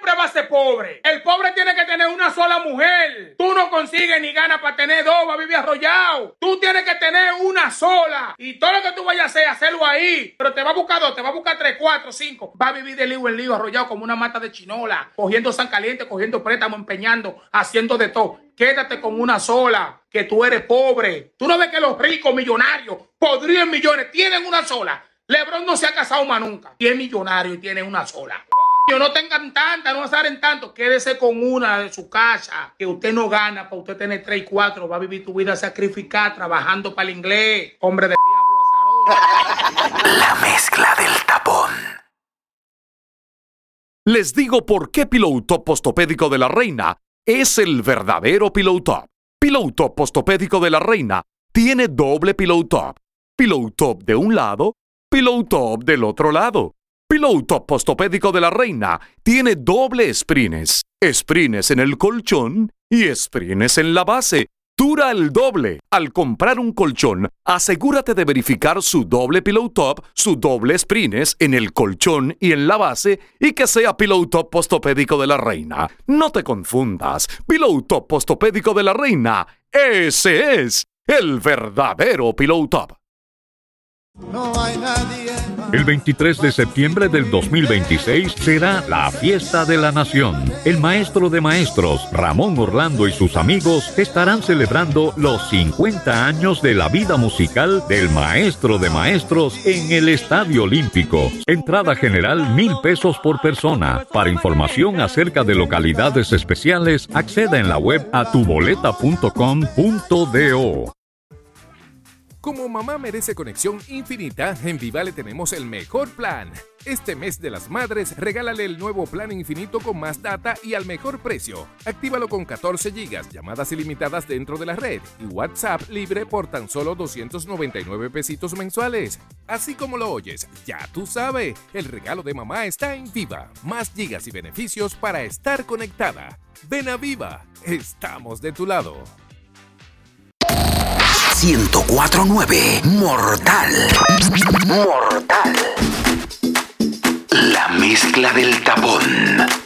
siempre va a ser pobre. El pobre tiene que tener una sola mujer. Tú no consigues ni ganas para tener dos, va a vivir arrollado. Tú tienes que tener una sola. Y todo lo que tú vayas a hacer, hacerlo ahí. Pero te va a buscar dos, te va a buscar tres, cuatro, cinco. Va a vivir de lío en lío, arrollado como una mata de chinola. Cogiendo San Caliente, cogiendo préstamo, empeñando, haciendo de todo. Quédate con una sola, que tú eres pobre. Tú no ves que los ricos millonarios, podridos en millones, tienen una sola. LeBron no se ha casado más nunca. Y es millonario y tiene una sola. No tengan tanta, no salen tanto. Quédese con una de su casa, que usted no gana para usted tener 3 y 4. Va a vivir tu vida sacrificada trabajando para el inglés. Hombre del diablo azaroso. La mezcla del tapón. Les digo por qué Pillow Top Postopédico de la Reina es el verdadero Pillow Top. Pillow Top Postopédico de la Reina tiene doble Pillow Top. Pillow Top de un lado, Pillow Top del otro lado. Pillow Top Postopédico de la Reina tiene doble sprines. Sprines en el colchón y sprines en la base. Dura el doble. Al comprar un colchón, asegúrate de verificar su doble Pillow Top, su doble sprines en el colchón y en la base y que sea Pillow Top Postopédico de la Reina. No te confundas. Pillow Top Postopédico de la Reina, ese es el verdadero Pillow Top. No hay nadie más. El 23 de septiembre del 2026 será la fiesta de la nación. El maestro de maestros, Ramón Orlando, y sus amigos estarán celebrando los 50 años de la vida musical del maestro de maestros en el Estadio Olímpico. Entrada general, 1,000 pesos por persona. Para información acerca de localidades especiales, acceda en la web a tuboleta.com.do. Como mamá merece conexión infinita, en Viva le tenemos el mejor plan. Este mes de las madres, regálale el nuevo plan infinito con más data y al mejor precio. Actívalo con 14 GB, llamadas ilimitadas dentro de la red y WhatsApp libre por tan solo 299 pesitos mensuales. Así como lo oyes, ya tú sabes, el regalo de mamá está en Viva. Más gigas y beneficios para estar conectada. Ven a Viva, estamos de tu lado. 104.9 Mortal. Mortal. La mezcla del tapón.